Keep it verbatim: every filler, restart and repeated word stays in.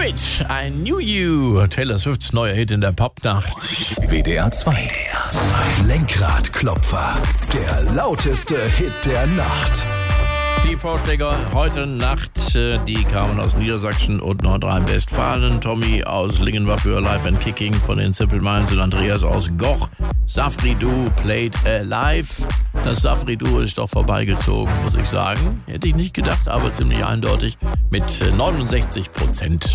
It, I Knew You. Taylor Swifts neuer Hit in der Popnacht. W D R zwei. Lenkradklopfer. Der lauteste Hit der Nacht. Die Vorschläge heute Nacht, die kamen aus Niedersachsen und Nordrhein-Westfalen. Tommy aus Lingen war für Live and Kicking von den Simple Minds und Andreas aus Goch. Safri-Du played alive. Das Safri-Du ist doch vorbeigezogen, muss ich sagen. Hätte ich nicht gedacht, aber ziemlich eindeutig mit neunundsechzig Prozent.